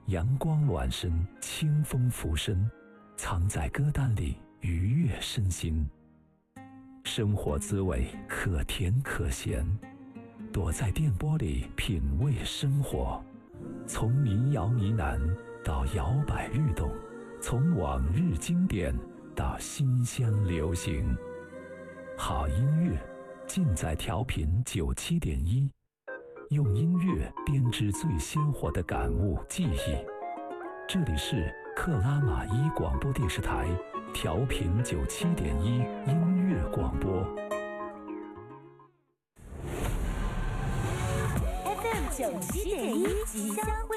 阳光暖身，清风拂身，藏在歌单里愉悦身心。生活滋味可甜可咸，躲在电波里品味生活。从民谣呢喃到摇摆律动，从往日经典到新乡流行。好音乐尽在调频97.1，用音乐编织最鲜活的感悟记忆。这里是克拉玛依广播电视台调频97.1音乐广播。 FM 97.1吉祥